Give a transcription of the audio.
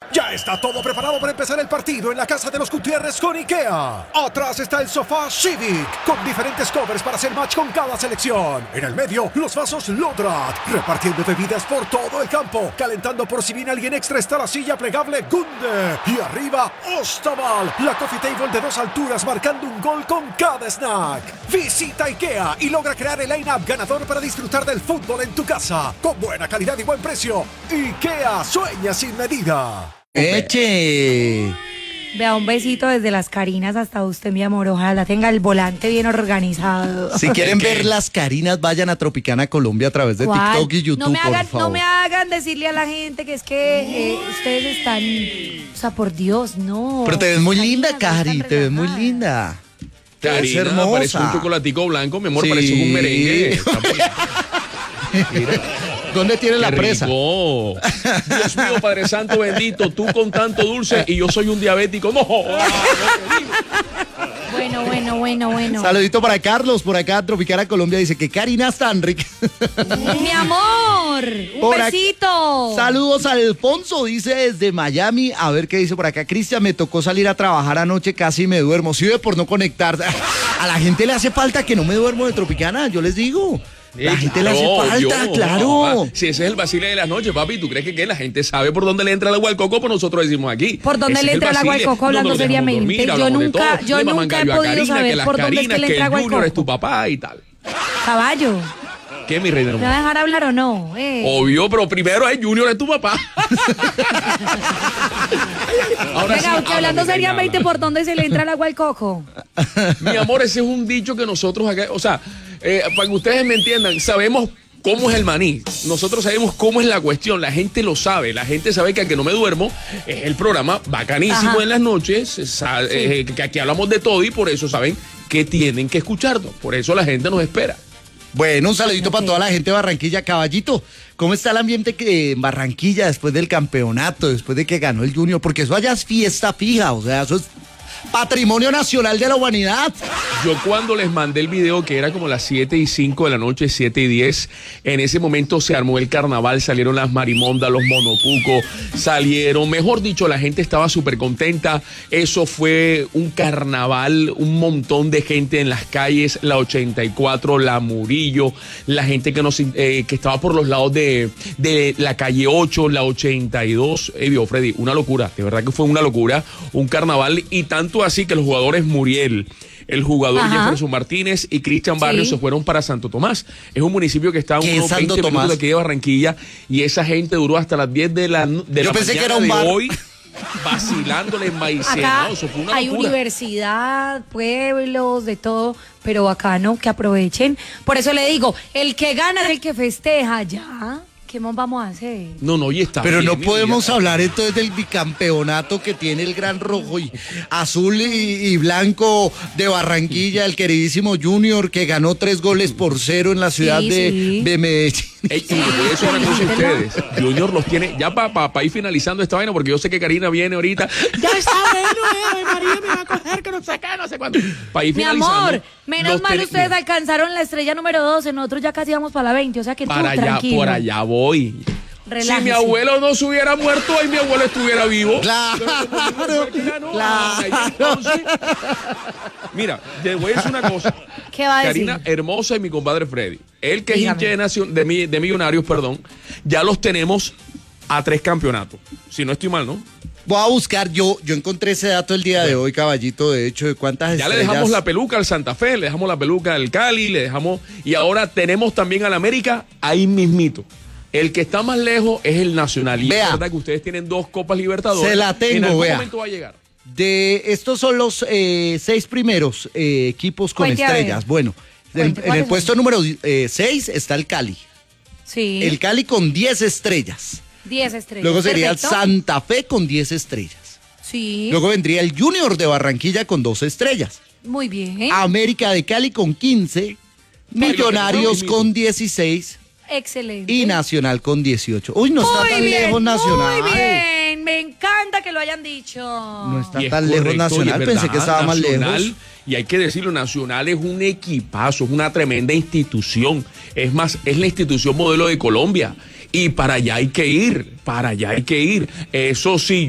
Ya está todo preparado para empezar el partido en la casa de los Gutiérrez con IKEA. Atrás está el sofá Civic, con diferentes covers para hacer match con cada selección. En el medio, los vasos Lodrat, repartiendo bebidas por todo el campo. Calentando por si viene alguien extra está la silla plegable Gunde. Y arriba, Ostaval, la coffee table de 2 alturas marcando un gol con cada snack. Visita IKEA y logra crear el line-up ganador para disfrutar del fútbol en tu casa. Con buena calidad y buen precio. IKEA, sueña sin medida. ¡Eche! Vea, un besito desde las Carinas hasta usted, mi amor. Ojalá tenga el volante bien organizado. Si quieren ver las Carinas, vayan a Tropicana Colombia a través de ¿Cuál? TikTok y YouTube, por favor. No me hagan decirle a la gente que es que ustedes están... O sea, por Dios, no. Pero te ves muy linda, Carinas, Cari, te ves muy linda. Te ves Karina, hermosa. parece un chocolatico blanco, mi amor, Sí. parece un merengue. Mira. ¿Dónde tiene la presa? Rico. Dios mío, Padre Santo bendito, tú con tanto dulce y yo soy un diabético. No, Bueno. Saludito para Carlos, por acá Tropicana Colombia dice que Karina Stanrick. Mi amor, un besito. Saludos a Alfonso, dice desde Miami. A ver qué dice por acá. Cristian, me tocó salir a trabajar anoche, casi me duermo. Sí, por no conectar. A la gente le hace falta que no me duermo de Tropicana, yo les digo. La gente le hace falta, claro. Si ese es el vacile de las noches, papi, ¿tú crees que la gente sabe por dónde le entra el agua al coco? Pues nosotros decimos aquí. ¿Por dónde le entra el agua al coco? Hablando seriamente. Yo nunca he podido saber por dónde es que le entra el agua al coco. Junior es tu papá y tal. Caballo. ¿Qué, mi reina? ¿Me va a dejar hablar o no? Obvio, pero primero es Junior es tu papá. Ahora venga, usted hablando seriamente, ¿por dónde se le entra el agua al coco? Mi amor, ese es un dicho que nosotros acá, o sea, para que ustedes me entiendan, sabemos cómo es el maní. Nosotros sabemos cómo es la cuestión. La gente lo sabe. La gente sabe que a que no me duermo es el programa bacanísimo. Ajá. En las noches. Que aquí hablamos de todo y por eso saben que tienen que escucharnos. Por eso la gente nos espera. Bueno, un saludito para toda la gente de Barranquilla. Caballito, ¿cómo está el ambiente en Barranquilla después del campeonato, después de que ganó el Junior? Porque eso allá es fiesta fija, o sea, eso es patrimonio nacional de la humanidad. Yo cuando les mandé el video, que era como las 7:05 de la noche, 7:10, en ese momento se armó el carnaval, salieron las marimondas, los monocucos, salieron, mejor dicho, la gente estaba súper contenta. Eso fue un carnaval, un montón de gente en las calles, la 84, la Murillo, la gente que estaba por los lados de la calle 8, la 82. Vio, Freddy, una locura, de verdad que fue una locura, un carnaval, y tanto así que los jugadores Muriel, el jugador Jefferson Martínez y Cristian Barrios se fueron para Santo Tomás. Es un municipio que está a unos 20 minutos de aquí de Barranquilla, y esa gente duró hasta las 10 de la pensé que era mañana un bar. de hoy vacilándole en Maicena. Eso fue una hay locura. Universidad, pueblos, de todo, pero bacano, que aprovechen. Por eso le digo, el que gana es el que festeja, ya. ¿Qué más vamos a hacer? No, y está pero bien, no podemos hablar entonces del bicampeonato que tiene el gran rojo y azul y blanco de Barranquilla, el queridísimo Junior, que ganó 3-0 en la ciudad de Medellín. Y les voy a decir una cosa a ustedes. Junior los tiene, ya para ir finalizando esta vaina, porque yo sé que Karina viene ahorita. Ya está bueno, María me va a coger, que no sé qué, no sé cuánto. Para ir finalizando. Mi amor, menos mal ustedes alcanzaron la estrella número 12, nosotros ya casi vamos para la 20, o sea que tú tranquilo. Por allá voy. Relájese. Si mi abuelo no se hubiera muerto, hoy mi abuelo estuviera vivo. Claro. Entonces, mira, te voy a decir una cosa. ¿Qué va a decir? Karina hermosa y mi compadre Freddy. Él que dígame. Es hincha de Millonarios, perdón, ya los tenemos a 3 campeonatos. Si no estoy mal, ¿no? Voy a buscar, yo encontré ese dato el día de hoy, caballito, de hecho, de cuántas ya estrellas. Le dejamos la peluca al Santa Fe, le dejamos la peluca al Cali, le dejamos, y ahora tenemos también al América ahí mismito. El que está más lejos es el Nacional. Y es verdad que ustedes tienen 2 Copas Libertadores. Se la tengo, en algún momento va a llegar. Estos son los 6 primeros equipos con estrellas. Bueno, en el puesto número 6 está el Cali. Sí. El Cali con 10 estrellas. 10 estrellas. Luego sería el Santa Fe con 10 estrellas. Sí. Luego vendría el Junior de Barranquilla con 2 estrellas. Muy bien. América de Cali con 15. Millonarios con 16. Excelente. Y Nacional con 18. Uy, no está tan lejos Nacional. Muy bien, me encanta que lo hayan dicho. No está tan lejos Nacional, pensé que estaba más lejos. Y hay que decirlo, Nacional es un equipazo, es una tremenda institución. Es más, es la institución modelo de Colombia. Y para allá hay que ir, Eso sí.